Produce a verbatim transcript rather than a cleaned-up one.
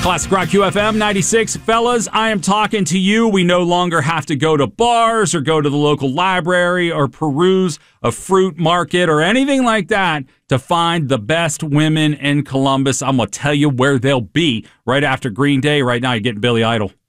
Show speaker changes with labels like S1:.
S1: Classic Rock Q F M ninety-six. Fellas, I am talking to you. We no longer have to go to bars or go to the local library or peruse a fruit market or anything like that to find the best women in Columbus. I'm going to tell you where they'll be right after Green Day. Right now, you're getting Billy Idol.